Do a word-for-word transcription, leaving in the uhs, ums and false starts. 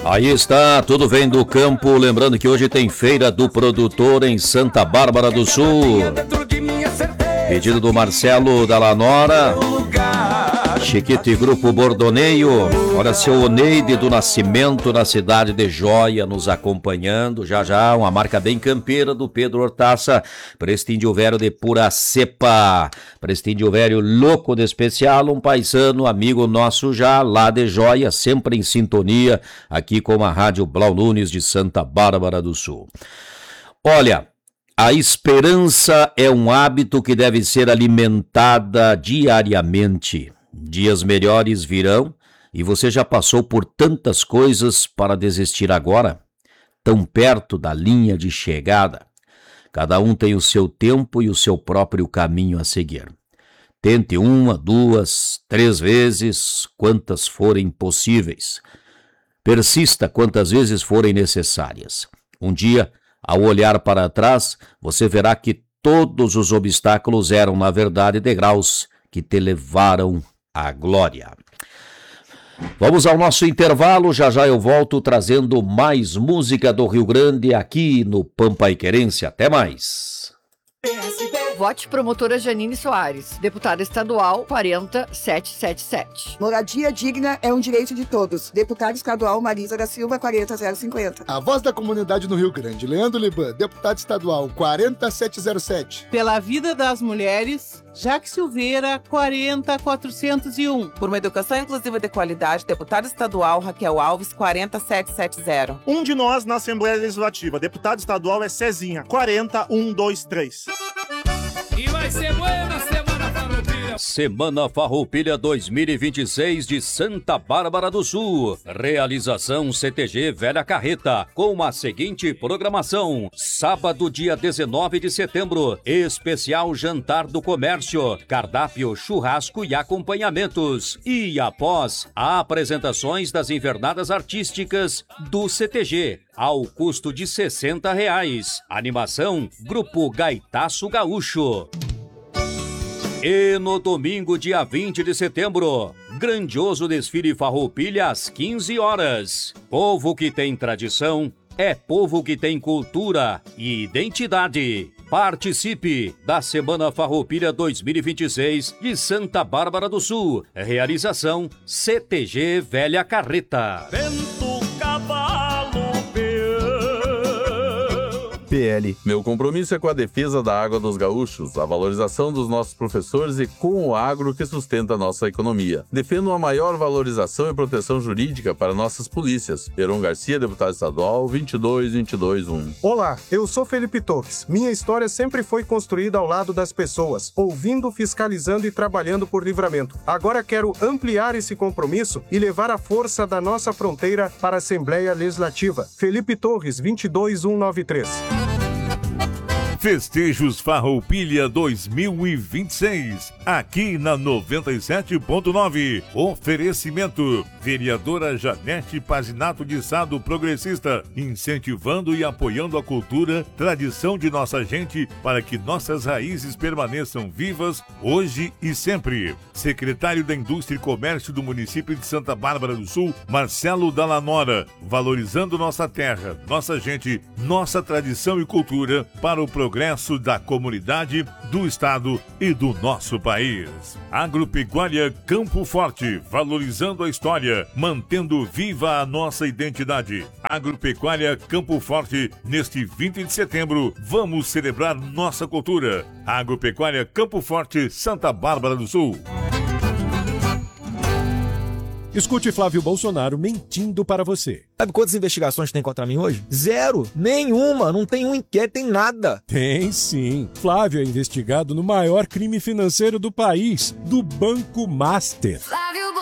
Aí está, tudo vem do campo. Lembrando que hoje tem Feira do Produtor em Santa Bárbara do Sul. Pedido do Marcelo da Lanora, Chiquito e Grupo Bordoneio. Olha, seu Oneide do Nascimento na cidade de Joia nos acompanhando. Já já, uma marca bem campeira do Pedro Hortaça. Prestígio Velho de pura cepa. Prestígio Velho louco de especial. Um paisano, amigo nosso já lá de Joia, sempre em sintonia aqui com a Rádio Blau Nunes de Santa Bárbara do Sul. Olha, a esperança é um hábito que deve ser alimentada diariamente. Dias melhores virão e você já passou por tantas coisas para desistir agora? Tão perto da linha de chegada. Cada um tem o seu tempo e o seu próprio caminho a seguir. Tente uma, duas, três vezes, quantas forem possíveis. Persista quantas vezes forem necessárias. Um dia, ao olhar para trás, você verá que todos os obstáculos eram, na verdade, degraus que te levaram à glória. Vamos ao nosso intervalo, já já eu volto trazendo mais música do Rio Grande aqui no Pampaiquerense. Até mais. Vote promotora Janine Soares, deputada estadual quarenta mil setecentos e setenta e sete. Moradia digna é um direito de todos. Deputada estadual Marisa da Silva, quarenta mil cinquenta. A voz da comunidade no Rio Grande, Leandro Liban, deputado estadual quarenta mil setecentos e zero sete. Pela vida das mulheres, Jaque Silveira, quarenta mil quatrocentos e um. Por uma educação inclusiva de qualidade, deputada estadual Raquel Alves, quarenta mil setecentos e setenta. Um de nós na Assembleia Legislativa, deputado estadual é Cezinha, quarenta mil cento e vinte e três. E vai ser buena Semana Farroupilha. Semana Farroupilha dois mil e vinte e seis de Santa Bárbara do Sul. Realização C T G Velha Carreta, com a seguinte programação. Sábado, dia dezenove de setembro, especial Jantar do Comércio, cardápio, churrasco e acompanhamentos. E após, apresentações das invernadas artísticas do C T G, ao custo de sessenta reais. Animação, Grupo Gaitaço Gaúcho. E no domingo, dia vinte de setembro, grandioso desfile Farroupilha às quinze horas. Povo que tem tradição é povo que tem cultura e identidade. Participe da Semana Farroupilha dois mil e vinte e seis de Santa Bárbara do Sul. Realização C T G Velha Carreta. Vento, cavalo, P L. Meu compromisso é com a defesa da água dos gaúchos, a valorização dos nossos professores e com o agro que sustenta a nossa economia. Defendo uma maior valorização e proteção jurídica para nossas polícias. Heron Garcia, deputado estadual, vinte e dois vinte e dois um. Olá, eu sou Felipe Torres. Minha história sempre foi construída ao lado das pessoas, ouvindo, fiscalizando e trabalhando por livramento. Agora quero ampliar esse compromisso e levar a força da nossa fronteira para a Assembleia Legislativa. Felipe Torres, vinte e dois mil cento e noventa e três. Festejos Farroupilha dois mil e vinte e seis, aqui na noventa e sete ponto nove. Oferecimento: vereadora Janete Pazinato de Sá do Progressista, incentivando e apoiando a cultura, tradição de nossa gente para que nossas raízes permaneçam vivas hoje e sempre. Secretário da Indústria e Comércio do município de Santa Bárbara do Sul, Marcelo da Lanora, valorizando nossa terra, nossa gente, nossa tradição e cultura para o progresso progresso da comunidade, do estado e do nosso país. Agropecuária Campo Forte, valorizando a história, mantendo viva a nossa identidade. Agropecuária Campo Forte, neste vinte de setembro, vamos celebrar nossa cultura. Agropecuária Campo Forte, Santa Bárbara do Sul. Escute Flávio Bolsonaro mentindo para você. Sabe quantas investigações tem contra mim hoje? Zero! Nenhuma! Não tem um inquérito, tem nada! Tem sim! Flávio é investigado no maior crime financeiro do país, do Banco Master.